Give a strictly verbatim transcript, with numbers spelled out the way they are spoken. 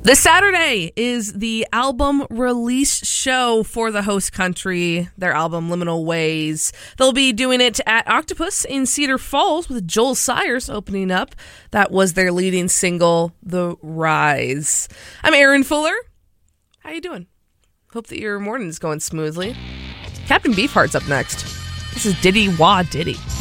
This Saturday is the album release show for the host country, their album Liminal Ways. They'll be doing it at Octopus in Cedar Falls with Joel Sires opening up. That was their leading single, The Rise. I'm Aaron Fuller. How you doing? Hope that your morning is going smoothly. Captain Beefheart's up next. This is Diddy Wah Diddy.